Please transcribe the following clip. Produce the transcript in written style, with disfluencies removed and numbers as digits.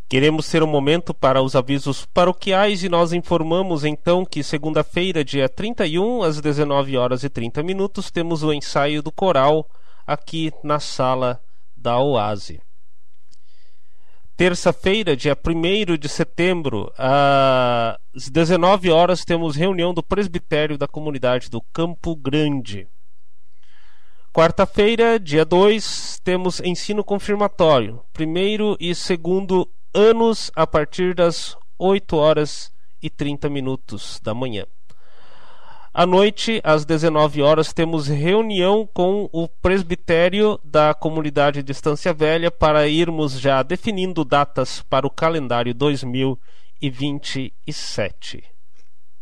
Queremos ter um momento para os avisos paroquiais e nós informamos então que segunda-feira, dia 31, às 19h30, temos o ensaio do coral aqui na sala da Oase. Terça-feira, dia 1º de setembro, às 19h, temos reunião do presbitério da comunidade do Campo Grande. Quarta-feira, dia 2, temos ensino confirmatório, primeiro e segundo anos, a partir das 8h30 da manhã. À noite, às 19h, temos reunião com o presbitério da comunidade de Estância Velha para irmos já definindo datas para o calendário 2027.